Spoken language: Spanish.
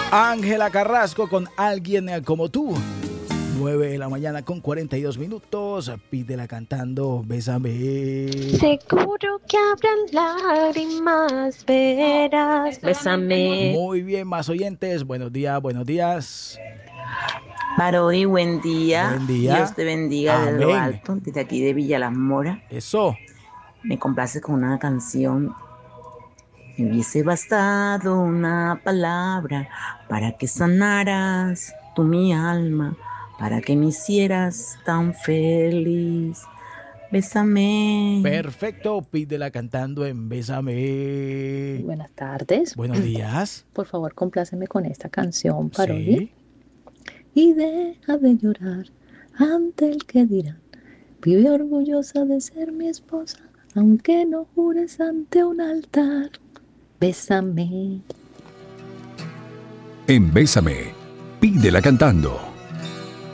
Ángela Carrasco con Alguien como tú. 9 de la mañana con 42 minutos. Pídela cantando Bésame. Seguro que habrán lágrimas, verás. Bésame. Muy bien, más oyentes. Buenos días, buenos días. Parodi, buen día. Buen día. Dios te bendiga. Amén. Desde lo alto, desde aquí de Villa Las Moras. Eso. Me complace con una canción. Me hubiese bastado una palabra para que sanaras tú mi alma, para que me hicieras tan feliz. Bésame. Perfecto, pídela cantando en Bésame. Buenas tardes. Buenos días. Por favor, compláceme con esta canción, Parodi. Sí. Y deja de llorar ante el que dirán. Vive orgullosa de ser mi esposa, aunque no jures ante un altar. Bésame. En Bésame, pídela cantando.